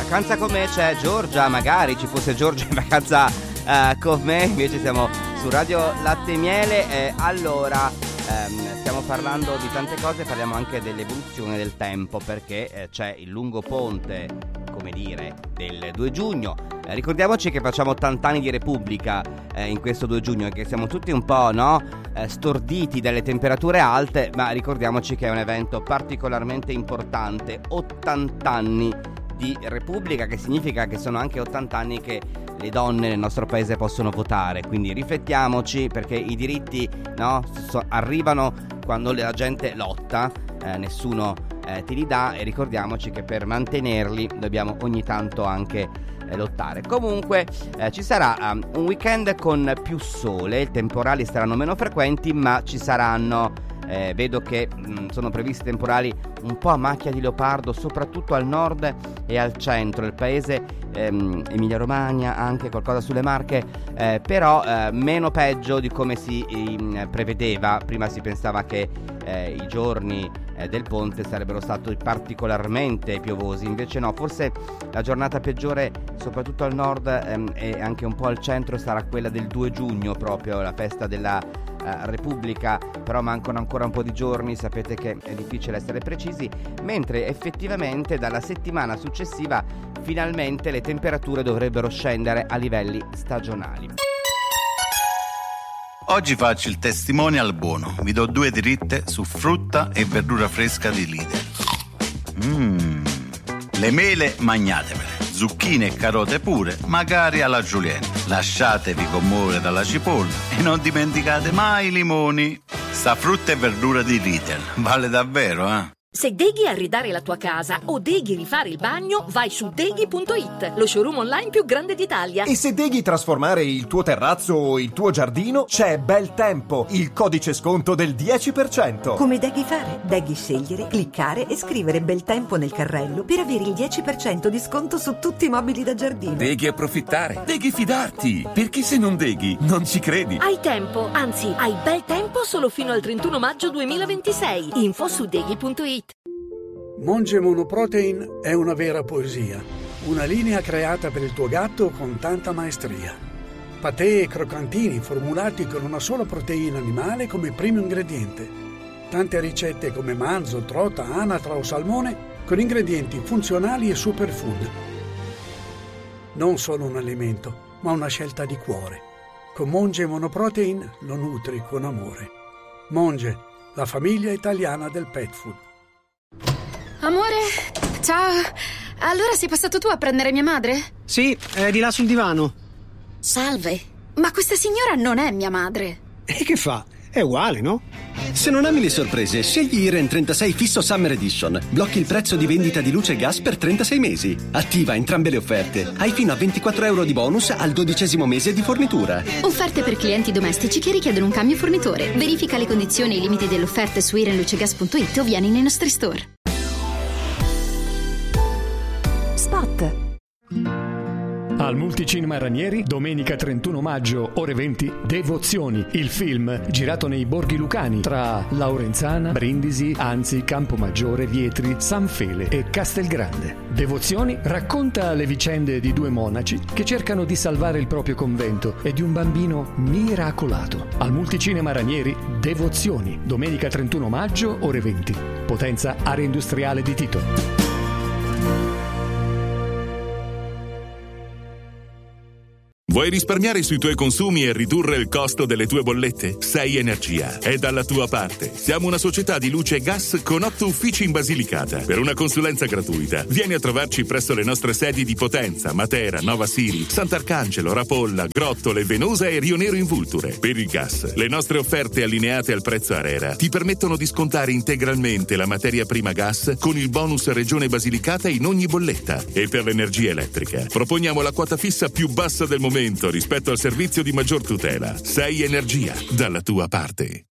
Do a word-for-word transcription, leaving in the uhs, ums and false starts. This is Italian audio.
vacanza con me c'è Giorgia, magari ci fosse Giorgia in vacanza uh, con me, invece siamo su Radio Latte e Miele. Eh, allora, ehm, stiamo parlando di tante cose, parliamo anche dell'evoluzione del tempo, perché eh, c'è il lungo ponte, come dire, del due giugno. Eh, ricordiamoci che facciamo ottanta anni di Repubblica eh, in questo due giugno e che siamo tutti un po', no, eh, storditi dalle temperature alte, ma ricordiamoci che è un evento particolarmente importante, ottanta anni di Repubblica, che significa che sono anche ottanta anni che le donne nel nostro paese possono votare, quindi riflettiamoci, perché i diritti, no, so, arrivano quando la gente lotta, eh, nessuno eh, ti li dà, e ricordiamoci che per mantenerli dobbiamo ogni tanto anche eh, lottare. Comunque eh, ci sarà um, un weekend con più sole, i temporali saranno meno frequenti, ma ci saranno Eh, vedo che mh, sono previsti temporali un po' a macchia di leopardo, soprattutto al nord e al centro del paese, ehm, Emilia Romagna, anche qualcosa sulle Marche, eh, però eh, meno peggio di come si eh, prevedeva. Prima si pensava che eh, i giorni eh, del ponte sarebbero stati particolarmente piovosi, invece no, forse la giornata peggiore soprattutto al nord ehm, e anche un po' al centro sarà quella del due giugno, proprio la festa della Repubblica, però mancano ancora un po' di giorni, sapete che è difficile essere precisi, mentre effettivamente dalla settimana successiva finalmente le temperature dovrebbero scendere a livelli stagionali. Oggi faccio il testimonial buono, vi do due dritte su frutta e verdura fresca di Lidl. Mmm, le mele magnatevele, zucchine e carote pure, magari alla julienne. Lasciatevi commuovere dalla cipolla e non dimenticate mai i limoni. Sta frutta e verdura di Lidl vale davvero, eh? Se deghi arredare la tua casa o deghi rifare il bagno, vai su deghi punto it, lo showroom online più grande d'Italia. E se deghi trasformare il tuo terrazzo o il tuo giardino, c'è Bel Tempo, il codice sconto del dieci per cento. Come deghi fare? Deghi scegliere, cliccare e scrivere Bel Tempo nel carrello per avere il dieci per cento di sconto su tutti i mobili da giardino. Deghi approfittare, deghi fidarti, perché se non deghi non ci credi. Hai tempo, anzi hai bel tempo solo fino al trentuno maggio duemilaventisei. Info su deghi punto it. Monge Monoprotein è una vera poesia, una linea creata per il tuo gatto con tanta maestria. Patè e croccantini formulati con una sola proteina animale come primo ingrediente. Tante ricette come manzo, trota, anatra o salmone con ingredienti funzionali e superfood. Non solo un alimento, ma una scelta di cuore. Con Monge Monoprotein lo nutri con amore. Monge, la famiglia italiana del pet food. Amore, ciao. Allora sei passato tu a prendere mia madre? Sì, è di là sul divano. Salve, ma questa signora non è mia madre. E che fa? È uguale, no? Se non ami le sorprese, scegli I R E N trentasei Fisso Summer Edition. Blocchi il prezzo di vendita di luce e gas per trentasei mesi. Attiva entrambe le offerte. Hai fino a ventiquattro euro di bonus al dodicesimo mese di fornitura. Offerte per clienti domestici che richiedono un cambio fornitore. Verifica le condizioni e i limiti dell'offerta su irenlucegas punto it o vieni nei nostri store. Spot. Al Multicinema Ranieri, domenica trentuno maggio, ore venti, Devozioni, il film girato nei borghi lucani tra Laurenzana, Brindisi, Anzi, Campomaggiore, Vietri, San Fele e Castelgrande. Devozioni racconta le vicende di due monaci che cercano di salvare il proprio convento e di un bambino miracolato. Al Multicinema Ranieri, Devozioni, domenica trentuno maggio, ore venti. Potenza Area Industriale di Tito. Vuoi risparmiare sui tuoi consumi e ridurre il costo delle tue bollette? sei Energia è dalla tua parte. Siamo una società di luce e gas con otto uffici in Basilicata. Per una consulenza gratuita, vieni a trovarci presso le nostre sedi di Potenza, Matera, Nova Siri, Sant'Arcangelo, Rapolla, Grottole, Venosa e Rio Nero in Vulture. Per il gas, le nostre offerte allineate al prezzo ARERA ti permettono di scontare integralmente la materia prima gas con il bonus Regione Basilicata in ogni bolletta. E per l'energia elettrica, proponiamo la quota fissa più bassa del momento rispetto al servizio di maggior tutela. sei Energia, dalla tua parte.